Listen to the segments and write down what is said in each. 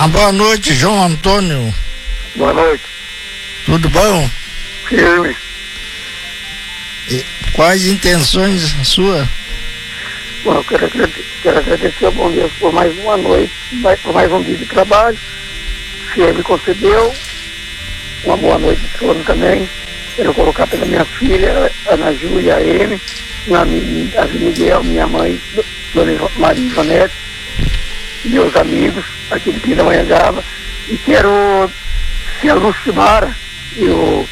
Boa noite, João Antônio. Boa noite. Tudo bom? Firme. E quais intenções sua? Bom, eu quero agradecer ao bom Deus por mais uma noite, por mais um dia de trabalho. Se ele me concedeu, uma boa noite de sono também. Quero colocar pela minha filha, Ana Júlia, a M, a Miguel, minha mãe, Dona Maria Ivonete, meus amigos aqui de Pindamonhangaba. E quero, se a Lucimara e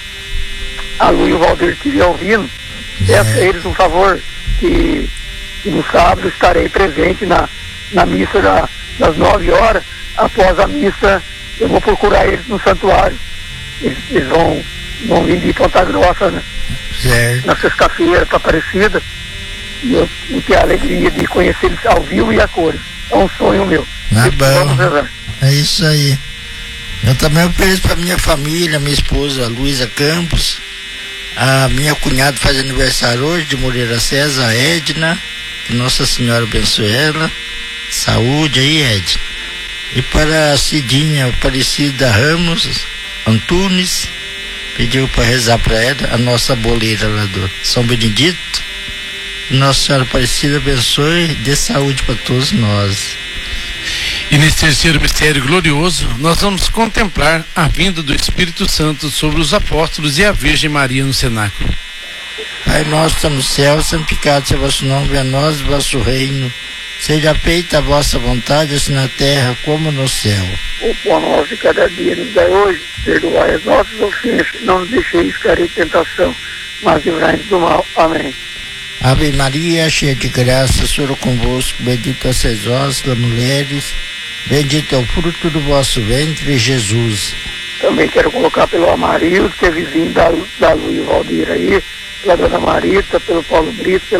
a Lu e o Valdir estiverem ouvindo, peço a eles um favor, que no sábado estarei presente na missa das 9 horas. Após a missa, eu vou procurar eles no santuário. Eles vão vir de Ponta Grossa, né? Na sexta-feira para Aparecida. E eu vou ter a alegria de conhecê-los ao vivo e a cores. É um sonho meu. Bom. É isso aí. Eu também ofereço para minha família, minha esposa Luísa Campos, a minha cunhada faz aniversário hoje, de Moreira César, a Edna, que Nossa Senhora abençoe ela, saúde aí, Edna. E para a Cidinha Aparecida Ramos Antunes, pediu para rezar para ela, a nossa boleira lá do São Benedito. Nossa Senhora Aparecida abençoe, dê saúde para todos nós. E nesse terceiro mistério glorioso, nós vamos contemplar a vinda do Espírito Santo sobre os apóstolos e a Virgem Maria no cenáculo. Pai nosso, está no céu, santificado seja o vosso nome, venha a nós o vosso reino. Seja feita a vossa vontade, assim na terra como no céu. O pão nosso de cada dia nos dai hoje, perdoai as nossas ofensas, não nos deixeis cair em tentação, mas livrai-nos do mal. Amém. Ave Maria, cheia de graça, o Senhor é convosco, bendita sois vós das mulheres, bendito é o fruto do vosso ventre, Jesus. Também quero colocar pelo Amarildo, que é vizinho da Lu e o Valdir aí, pela Dona Marita, pelo Paulo Brito,